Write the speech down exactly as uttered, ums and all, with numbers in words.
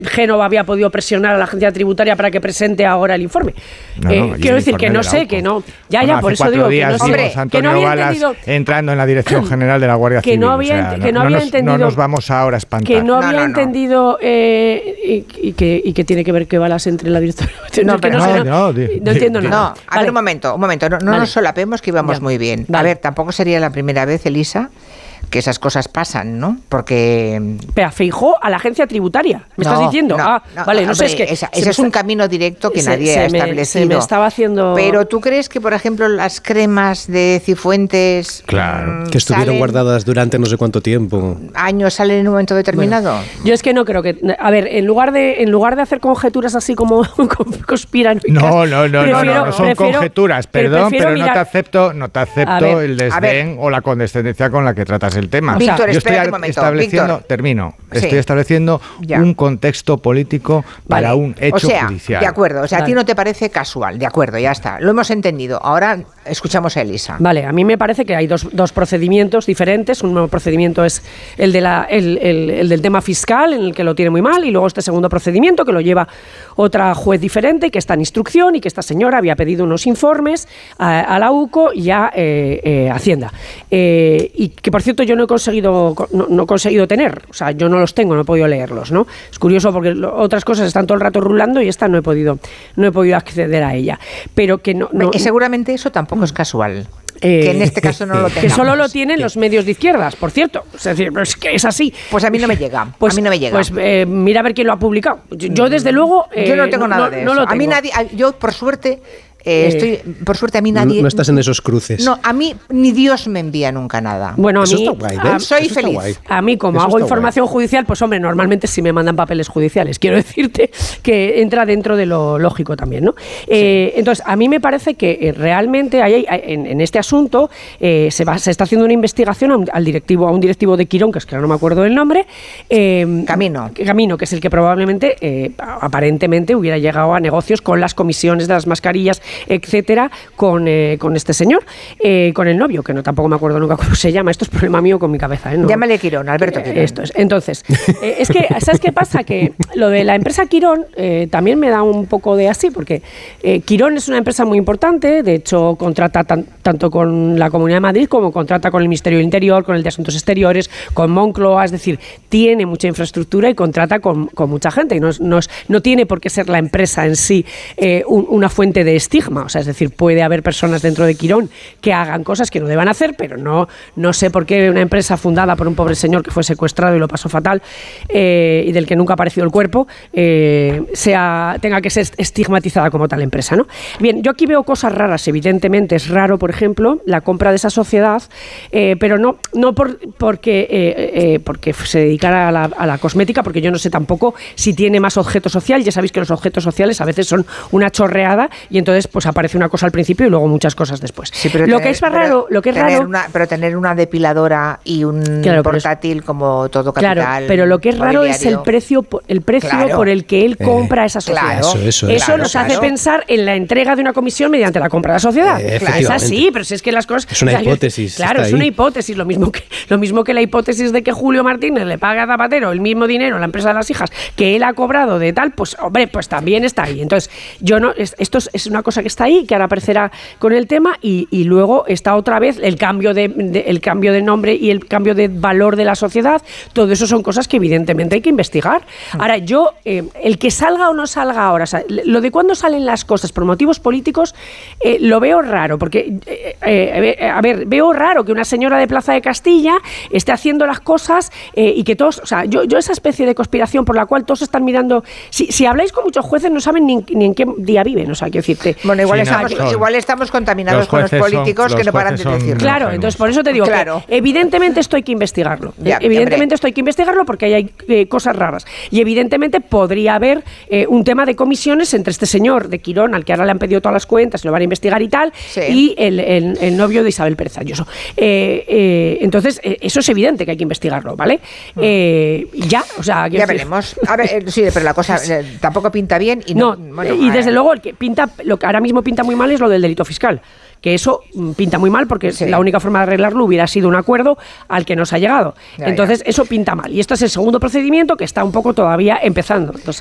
Génova había podido presionar a la agencia tributaria para que presente ahora el informe. No, no, eh, quiero decir que no sé, que no. Ya, bueno, ya, por eso digo que no sé. Hombre, Antonio que no había Balas entendido, entrando en la Dirección General de la Guardia que Civil. No había, o sea, que no, no, había nos, entendido, no nos vamos ahora a espantar. Que no había no, no, entendido eh, y, y, que, y que tiene que ver que Balas entre en la Dirección. No, pero no, no, no, no, no, no entiendo no, nada. No, a vale. ver, un momento, un momento. No, no vale. nos solapemos que íbamos ya. muy bien. Vale. A ver, tampoco sería la primera vez, Elisa, que esas cosas pasan, ¿no? Porque... Pero Feijóo a la agencia tributaria, ¿me no, estás diciendo? No, ah, no, vale, no, no hombre, sé, es que... Esa, ese es un camino directo que se, nadie se ha me, establecido. Se me estaba haciendo... Pero ¿tú crees que, por ejemplo, las cremas de Cifuentes... Claro, mmm, que estuvieron guardadas durante no sé cuánto tiempo. ¿Años salen en un momento determinado? Bueno, yo es que no creo que... A ver, en lugar de en lugar de hacer conjeturas así como conspiranoicas... No, no, no, prefiero, no, no, no son prefiero, conjeturas, perdón, pero, pero no mirar, te acepto, no te acepto ver, el desdén o la condescendencia con la que tratas el tema. Víctor, yo estoy un momento, estableciendo, Víctor. termino, Sí. estoy estableciendo ya. un contexto político para vale. un hecho o sea, judicial. De acuerdo, o sea, vale. a ti no te parece casual, de acuerdo, ya está, lo hemos entendido. Ahora escuchamos a Elisa. Vale, a mí me parece que hay dos, dos procedimientos diferentes. Un nuevo procedimiento es el, de la, el, el, el del tema fiscal, en el que lo tiene muy mal, y luego este segundo procedimiento que lo lleva otra juez diferente, que está en instrucción y que esta señora había pedido unos informes a, a la U C O y a eh, eh, Hacienda. Eh, y que, por cierto, yo no he conseguido no, no he conseguido tener, o sea, yo no los tengo, no he podido leerlos, ¿no? Es curioso porque lo, otras cosas están todo el rato rulando y esta no he podido no he podido acceder a ella. Pero que no, no y seguramente eso tampoco es casual. Eh, que en este caso no lo tengamos. Que solo lo tienen los medios de izquierdas, por cierto. Es decir, es que es así. Pues a mí no me llega. Pues, a mí no me llega. Pues eh, mira a ver quién lo ha publicado. Yo, yo desde luego... Eh, yo no tengo nada no, de no eso. Lo tengo. A mí nadie... Yo, por suerte... Eh, estoy, por suerte a mí nadie... No, no estás en esos cruces. No, a mí ni Dios me envía nunca nada. Bueno, a Eso mí... está guay, a, soy Eso feliz. A mí, como Eso hago información guay. judicial, pues hombre, normalmente sí me mandan papeles judiciales. Quiero decirte que entra dentro de lo lógico también, ¿no? Sí. Eh, entonces, a mí me parece que eh, realmente hay, hay, en, en este asunto eh, se, va, se está haciendo una investigación a un, al directivo, a un directivo de Quirón, que es que no me acuerdo del nombre. Eh, Camino. Camino, que es el que probablemente, eh, aparentemente, hubiera llegado a negocios con las comisiones de las mascarillas, etcétera, con, eh, con este señor, eh, con el novio, que no tampoco me acuerdo nunca cómo se llama. Esto es problema mío con mi cabeza, ¿eh? No, Llámale Quirón, Alberto Quirón. Esto es. Entonces, eh, es que, ¿sabes qué pasa? Que lo de la empresa Quirón eh, también me da un poco de así, porque eh, Quirón es una empresa muy importante, de hecho contrata tan, tanto con la Comunidad de Madrid como contrata con el Ministerio del Interior, con el de Asuntos Exteriores, con Moncloa, es decir, tiene mucha infraestructura y contrata con, con mucha gente, y no, no, es, no tiene por qué ser la empresa en sí eh, un, una fuente de estigma, o sea, es decir, puede haber personas dentro de Quirón que hagan cosas que no deban hacer, pero no, no sé por qué una empresa fundada por un pobre señor que fue secuestrado y lo pasó fatal eh, y del que nunca ha aparecido el cuerpo eh, sea, tenga que ser estigmatizada como tal empresa, ¿no? Bien, yo aquí veo cosas raras, evidentemente es raro, por ejemplo, la compra de esa sociedad, eh, pero no, no por, porque, eh, eh, porque se dedicara a la, a la cosmética, porque yo no sé tampoco si tiene más objeto social. Ya sabéis que los objetos sociales a veces son una chorreada y entonces pues aparece una cosa al principio y luego muchas cosas después. Sí, pero lo tener, que es raro, lo que es tener raro, una, pero tener una depiladora y un claro, portátil es, como todo capital. Claro, pero lo que es raro es el precio, el precio claro. por el que él compra eh, esa sociedad. Claro, eso eso, eso claro, nos claro. hace pensar en la entrega de una comisión mediante la compra de la sociedad. Eh, claro, es así, pero si es que las cosas... Es una o sea, hipótesis. Yo, claro, es ahí. una hipótesis, lo mismo que lo mismo que la hipótesis de que Julio Martínez le paga a Zapatero el mismo dinero a la empresa de las hijas que él ha cobrado de tal, pues hombre, pues también está ahí. Entonces, yo no, es, esto es, es una cosa que está ahí, que ahora aparecerá con el tema, y, y luego está otra vez el cambio de, de el cambio de nombre y el cambio de valor de la sociedad. Todo eso son cosas que evidentemente hay que investigar. Ahora, yo, eh, el que salga o no salga ahora, o sea, lo de cuándo salen las cosas por motivos políticos, eh, lo veo raro, porque, eh, eh, a ver, veo raro que una señora de Plaza de Castilla esté haciendo las cosas eh, y que todos, o sea, yo, yo esa especie de conspiración por la cual todos están mirando, si, si habláis con muchos jueces no saben ni, ni en qué día viven, o sea, quiero decirte. Bueno, igual, sí, estamos, no, igual estamos contaminados los con los políticos son, que no paran de decirlo. Claro, entonces por eso te digo claro. que evidentemente esto hay que investigarlo. Ya, evidentemente esto hay que investigarlo porque ahí hay eh, cosas raras. Y evidentemente podría haber eh, un tema de comisiones entre este señor de Quirón, al que ahora le han pedido todas las cuentas, lo van a investigar y tal, sí. y el, el, el novio de Isabel Pérez Ayuso. Eh, eh, entonces, eh, eso es evidente que hay que investigarlo, ¿vale? Eh, ya, o sea... Ya veremos. A ver, eh, sí, pero la cosa eh, tampoco pinta bien y no... no bueno, y desde eh, luego el que pinta, lo que ahora mismo pinta muy mal es lo del delito fiscal, que eso pinta muy mal porque sí. la única forma de arreglarlo hubiera sido un acuerdo al que no se ha llegado. Ya, Entonces, ya. eso pinta mal. Y esto es el segundo procedimiento que está un poco todavía empezando. Entonces,